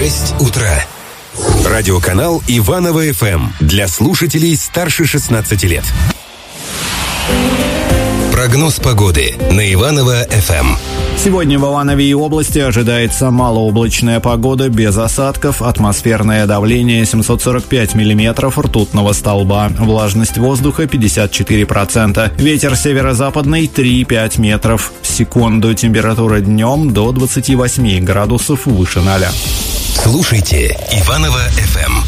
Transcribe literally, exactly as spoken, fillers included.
шесть утра. Радиоканал Иваново-ФМ для слушателей старше шестнадцати лет. Прогноз погоды на Иваново-ФМ. Сегодня в Иванове и области ожидается малооблачная погода без осадков, атмосферное давление семьсот сорок пять миллиметров ртутного столба, влажность воздуха пятьдесят четыре процента, ветер северо-западный три-пять метров в секунду, температура днем до двадцати восьми градусов выше ноля. Слушайте Иваново-ФМ.